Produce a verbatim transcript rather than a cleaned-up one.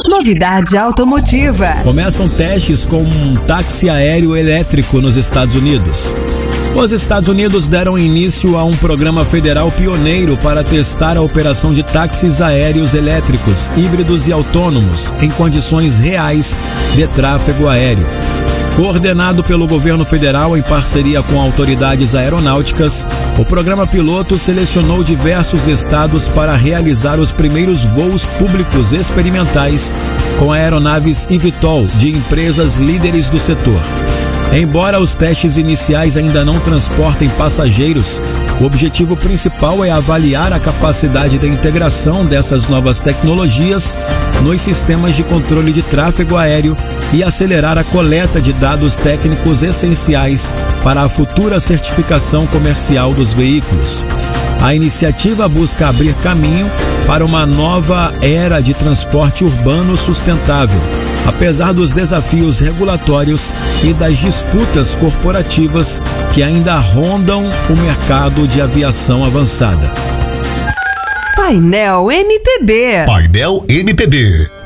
Novidade automotiva. Começam testes com um táxi aéreo elétrico nos Estados Unidos. Os Estados Unidos deram início a um programa federal pioneiro para testar a operação de táxis aéreos elétricos, híbridos e autônomos em condições reais de tráfego aéreo. Coordenado pelo governo federal em parceria com autoridades aeronáuticas, o programa piloto selecionou diversos estados para realizar os primeiros voos públicos experimentais com aeronaves eVTOL de empresas líderes do setor. Embora os testes iniciais ainda não transportem passageiros, o objetivo principal é avaliar a capacidade de integração dessas novas tecnologias nos sistemas de controle de tráfego aéreo e acelerar a coleta de dados técnicos essenciais para a futura certificação comercial dos veículos. A iniciativa busca abrir caminho para uma nova era de transporte urbano sustentável, apesar dos desafios regulatórios e das disputas corporativas que ainda rondam o mercado de aviação avançada. Painel M P B. Painel M P B.